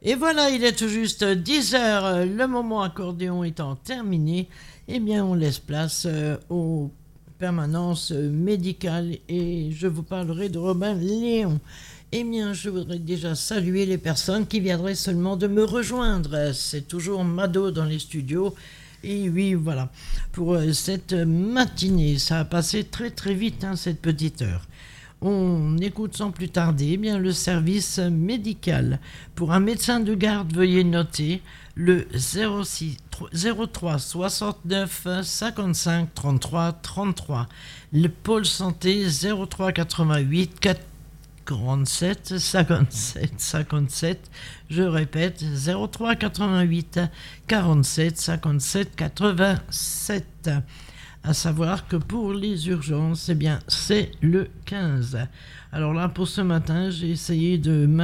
Et voilà, il est tout juste 10 heures, le moment accordéon étant terminé, eh bien on laisse place aux permanences médicales et je vous parlerai de Robin Léon. Eh bien, je voudrais déjà saluer les personnes qui viendraient seulement de me rejoindre. C'est toujours Mado dans les studios. Et oui, voilà, pour cette matinée, ça a passé très très vite, hein, cette petite heure. On écoute sans plus tarder eh bien, le service médical. Pour un médecin de garde, veuillez noter le 06 03 69 55 33 33. Le pôle santé 03 88 47 57 57. Je répète 03 88 47 57 87. À savoir que pour les urgences, eh bien, c'est le 15. Alors là, pour ce matin, j'ai essayé de